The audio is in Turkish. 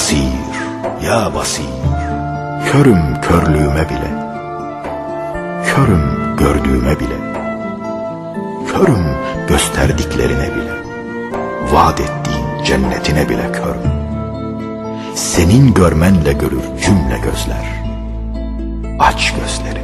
basir, ya basir, körüm körlüğüme bile, körüm gördüğüme bile, körüm gösterdiklerine bile, vaat ettiğin cennetine bile körüm. Senin görmenle görür cümle gözler. Aç gözleri.